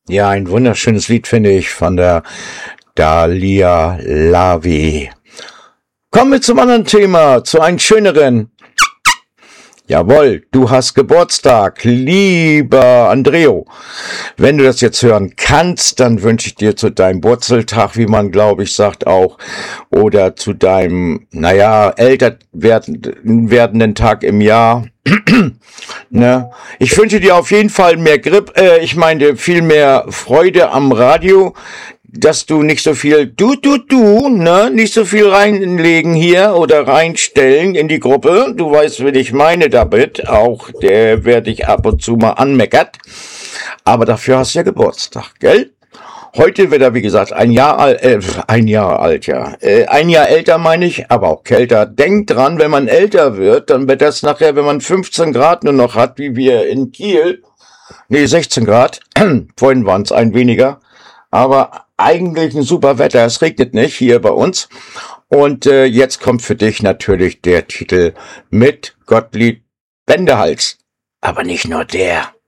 Ja, ein wunderschönes Lied finde ich von der Dalia Lavi. Kommen wir zum anderen Thema, zu einem schöneren. Jawohl, du hast Geburtstag, lieber Andreo. Wenn du das jetzt hören kannst, dann wünsche ich dir zu deinem Wurzeltag, wie man glaube ich sagt auch, oder zu deinem, älter werdenden Tag im Jahr. Ne? Ich wünsche dir auf jeden Fall mehr viel mehr Freude am Radio, dass du nicht so viel nicht so viel reinlegen hier oder reinstellen in die Gruppe. Du weißt, wen ich meine damit. Auch der werde ich ab und zu mal anmeckert. Aber dafür hast du ja Geburtstag, gell? Heute wird er, wie gesagt, ein Jahr älter meine ich, aber auch kälter. Denkt dran, wenn man älter wird, dann wird das nachher, wenn man 15 Grad nur noch hat, wie wir in Kiel, 16 Grad, vorhin waren es ein weniger, aber eigentlich ein super Wetter, es regnet nicht hier bei uns. Und jetzt kommt für dich natürlich der Titel mit Gottlieb Wendehals. Aber nicht nur der.